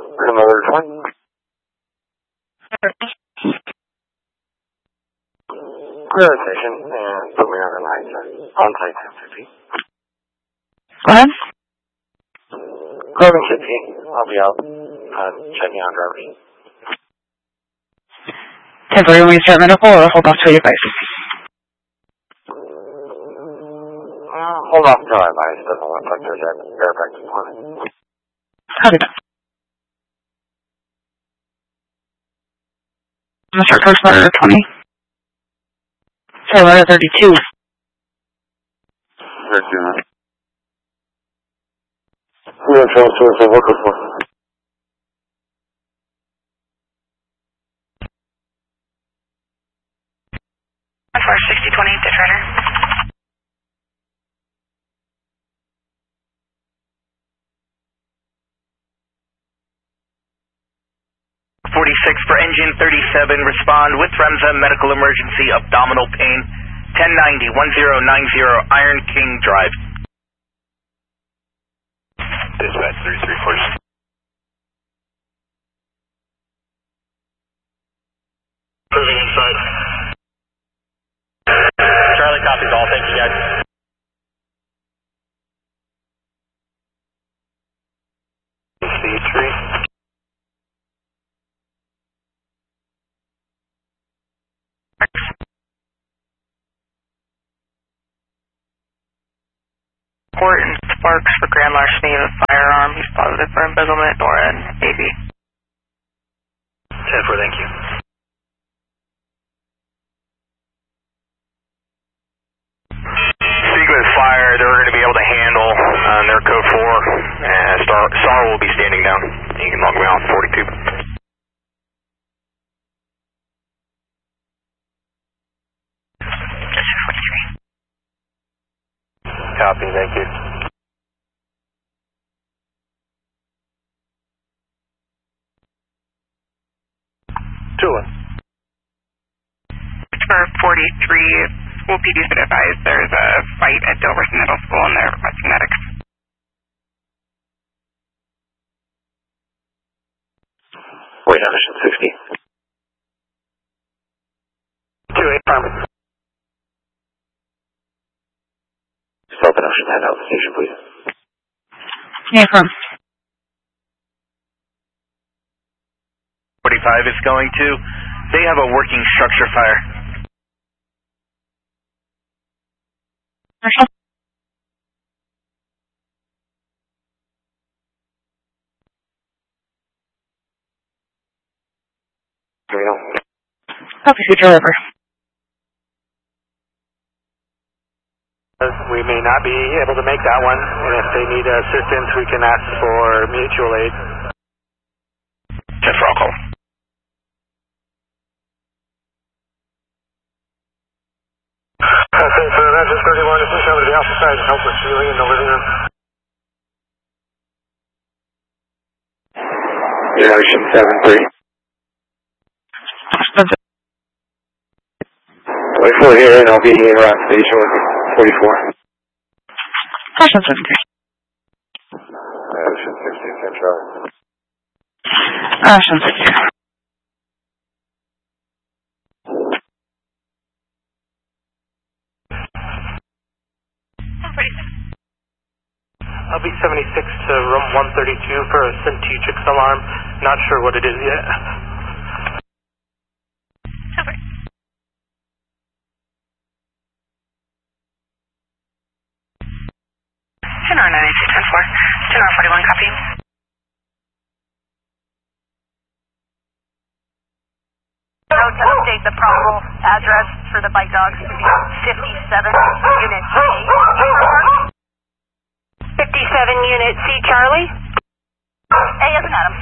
Another 20. Clear station and put me on the line, sir. On site 1050. Go ahead. 1150. I'll be out checking on drivers. 10:30 when we start medical, or hold off till you guys? Hold off until I advise. Doesn't look like there's an airbag component. Copy that. I'm going to start coast letter 20. Sorry, letter 32. 32. We have trail source of worker for. For 6020, Detroiter. For engine 37, respond with Remza, medical emergency, abdominal pain, 1090, 1090, Iron King Drive. Dispatch 3340. Moving inside. Charlie copies all, thank you guys. C3. Report and Sparks for grand larceny of a firearm. He's positive for embezzlement or an AV. 10-4, thank you. Sequence fire, they're going to be able to handle their code 4. Star will be standing down. You can log me off 42. Copy, thank you. 2-1. For 43, school PD's been advised there's a fight at Dilberton Middle School and they're requesting medics. Wait, Ocean 60. 2-8, primary. Stop at Ocean 10 out station, please. Yeah, from 45 is going to. They have a working structure fire. Marshall? Copy, Future River. We may not be able to make that one, and if they need assistance, we can ask for mutual aid. 10 for all call. Okay, so that's just 31. Just push over to the outside and help with Sealy in the living room. Ocean 7-3. 24 here, and I'll be here around station with 44. Caution 73. Ocean 60, Central. Caution 60. I'll be 76 to room 132 for a Centutrix alarm. Not sure what it is yet. Okay. 10-4, 10-41, copy. To update the probable address for the bike dogs to be 57 Unit C. 57 Unit C, Charlie? Hey, yes, madam.